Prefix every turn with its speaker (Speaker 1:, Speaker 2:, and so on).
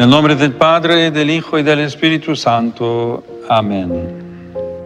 Speaker 1: Nel nome del Padre, del Hijo y del Espíritu Santo. Amén.